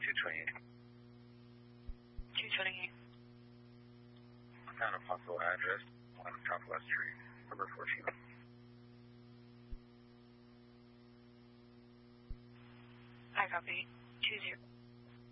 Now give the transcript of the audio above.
228. 228. I found a possible address on Southwest Street, number 14. I copy. 20.